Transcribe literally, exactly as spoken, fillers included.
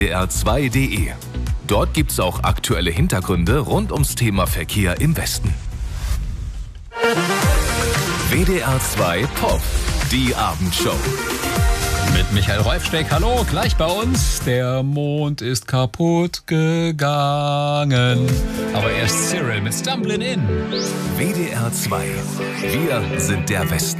W D R zwei punkt de. Dort gibt's auch aktuelle Hintergründe rund ums Thema Verkehr im Westen. W D R zwei Pop, die Abendshow. Mit Michael Rolfsteck, hallo, gleich bei uns. Der Mond ist kaputt gegangen. Aber erst Cyril mit Stumblin' In. W D R zwei. Wir sind der Westen.